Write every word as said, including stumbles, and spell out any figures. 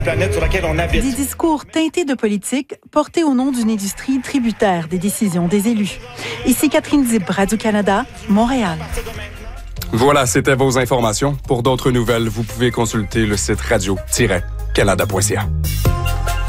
planète sur laquelle on habite. Des discours teintés de politique portés au nom d'une industrie tributaire des décisions des élus. Ici Catherine Dib, Radio-Canada, Montréal. Voilà, c'était vos informations. Pour d'autres nouvelles, vous pouvez consulter le site radio tiret canada point c a.